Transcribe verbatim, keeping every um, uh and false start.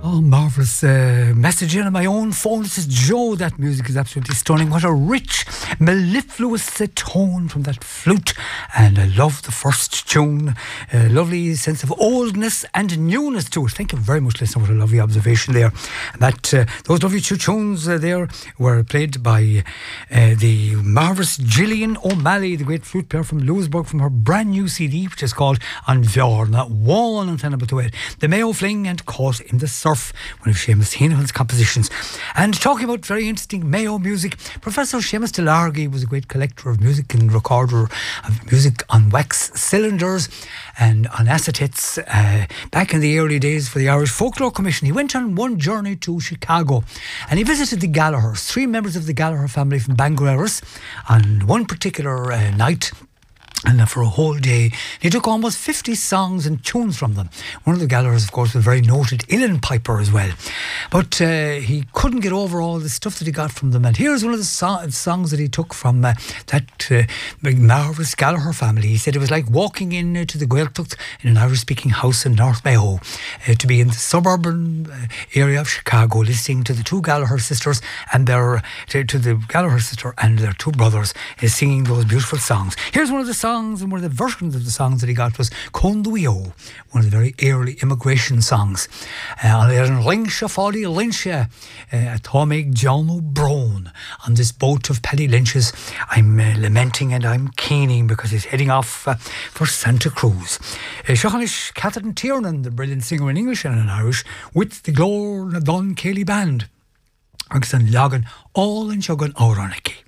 Oh, marvellous uh, message in on my own phone. This is Joe. That music is absolutely stunning. What a rich, mellifluous uh, tone from that flute. And I love the first tune. Uh, lovely sense of oldness and newness to it. Thank you very much, listener. What a lovely observation there. And that uh, those lovely two tunes uh, there were played by uh, the marvellous Gillian O'Malley, the great flute player from Lewisburg, from her brand new C D, which is called An Bhearna One and Tenable to It. The Mayo Fling and Caught in the Surf, one of Seamus Heenan's compositions. And talking about very interesting Mayo music, Professor Seamus Delargy was a great collector of music and recorder of music on wax cylinders and on acetates uh, back in the early days for the Irish Folklore Commission. He went on one journey to Chicago and he visited the Gallaghers, three members of the Gallagher family from Bangor on one particular uh, night. And for a whole day, he took almost fifty songs and tunes from them. One of the Gallaghers, of course, was a very noted uilleann piper as well. But uh, he couldn't get over all the stuff that he got from them. And here's one of the so- songs that he took from uh, that uh, marvellous Gallagher family. He said it was like walking in uh, to the Gaeltacht in an Irish-speaking house in North Mayo, uh, to be in the suburban uh, area of Chicago, listening to the two Gallagher sisters and their to, to the Gallagher sister and their two brothers uh, singing those beautiful songs. Here's one of the songs. Songs and one of the versions of the songs that he got was Conduio, one of the very early immigration songs. On Lynchia Folly Lynchia, Atomic John O'Brien, on this boat of Paddy Lynch's. I'm uh, lamenting and I'm keening because he's heading off uh, for Santa Cruz. Shochanish Catherine Tiernan, the brilliant singer in English and in Irish, with the Glór na Don Cayley Band. Agus an lagan all in Shogun Oroniki.